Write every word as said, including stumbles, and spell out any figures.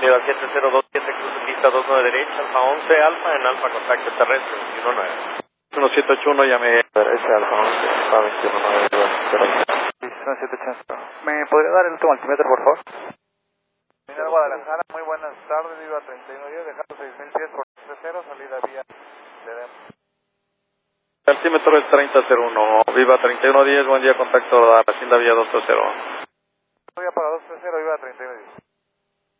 Viva siete cero dos siete, cruce pista dos nueve derecha, Alfa once, Alfa en Alfa, contacto terrestre veintiuno nueve. uno siete ocho uno, llame derecha, Alfa once, Alfa veintiuno nueve, uno siete ocho uno. ¿Me podría dar el último altímetro, por favor? Señor Guadalajara, muy buenas tardes, Viva treinta y uno diez, dejando seis mil cien por cero, salida vía de el altímetro es treinta cero uno, Viva treinta y uno diez, buen día, contacto a la Hacienda Vía dos cero cero. Vía para dos tres cero, Viva treinta y uno diez.